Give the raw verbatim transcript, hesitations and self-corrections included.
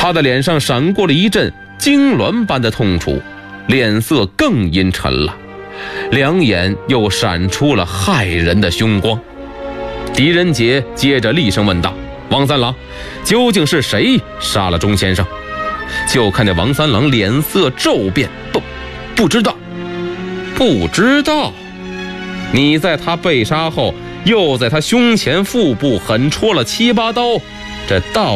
他的脸上闪过了一阵痉挛般的痛楚，脸色更阴沉了，两眼又闪出了骇人的凶光。狄仁杰接着厉声问道：王三郎，究竟是谁杀了钟先生？就看见王三郎脸色骤变，不不知道不知道你在他被杀后又在他胸前腹部狠戳了七八刀，这到